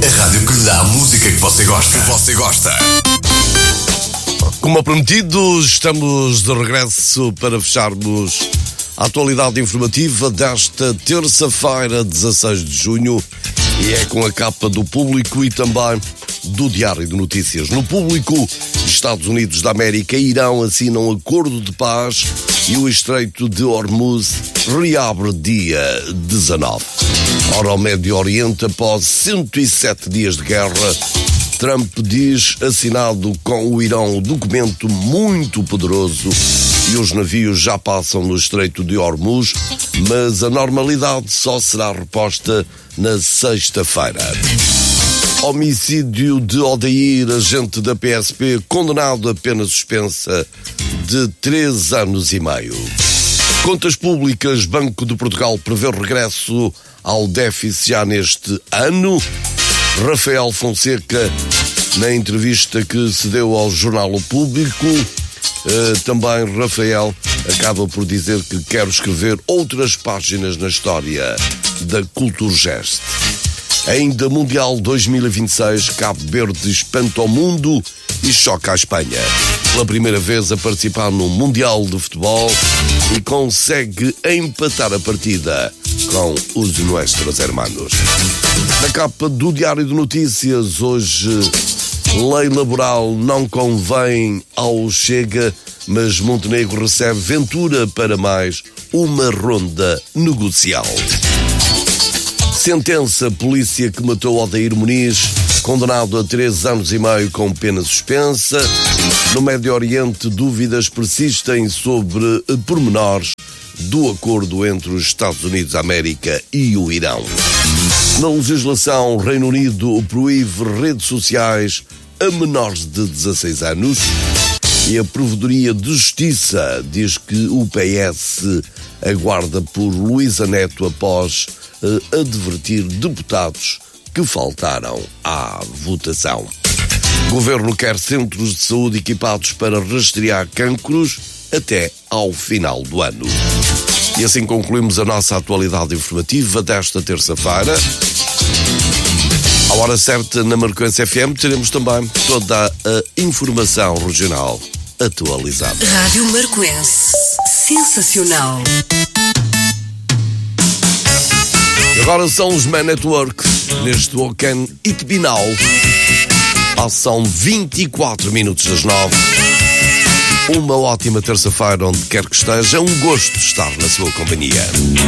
A rádio que lhe dá a música que você gosta. Como prometido, estamos de regresso para fecharmos a atualidade informativa desta terça-feira, 16 de junho, e é com a capa do Público e também do Diário de Notícias. No Público, Estados Unidos da América e Irão assinam acordo de paz e o Estreito de Hormuz reabre dia 19. Ora, ao Médio Oriente, após 107 dias de guerra, Trump diz assinado com o Irão um documento muito poderoso e os navios já passam no Estreito de Hormuz, mas a normalidade só será reposta na sexta-feira. Homicídio de Odair, agente da PSP, condenado a pena suspensa de 3 anos e meio. Contas públicas, Banco de Portugal prevê regresso ao déficit já neste ano. Rafael Fonseca, na entrevista que se deu ao Jornal O Público, também Rafael acaba por dizer que quer escrever outras páginas na história da Culturgest. Ainda Mundial 2026, Cabo Verde espanta o mundo e choca a Espanha. Pela primeira vez a participar no Mundial de Futebol e consegue empatar a partida com os Nuestros Hermanos. Na capa do Diário de Notícias, hoje, lei laboral não convém ao Chega, mas Montenegro recebe Ventura para mais uma ronda negocial. Sentença: polícia que matou Odair Muniz, condenado a 3 anos e meio com pena suspensa. No Médio Oriente, dúvidas persistem sobre pormenores do acordo entre os Estados Unidos da América e o Irão. Na legislação, o Reino Unido proíbe redes sociais a menores de 16 anos e a Provedoria de Justiça diz que o PS aguarda por Luísa Neto após advertir deputados que faltaram à votação. O Governo quer centros de saúde equipados para rastrear cancros até ao final do ano. E assim concluímos a nossa atualidade informativa desta terça-feira. À hora certa, na Marcoense FM, teremos também toda a informação regional atualizada. Rádio Marcoense. Sensacional. E agora são os Man at Work, neste How Can It Be Now. Passam 24 minutos das 9. Uma ótima terça-feira onde quer que esteja. É um gosto estar na sua companhia.